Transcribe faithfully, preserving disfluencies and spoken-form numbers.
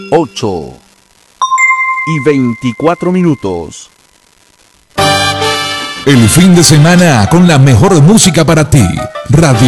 ocho y veinticuatro minutos. El fin de semana con la mejor música para ti. Radio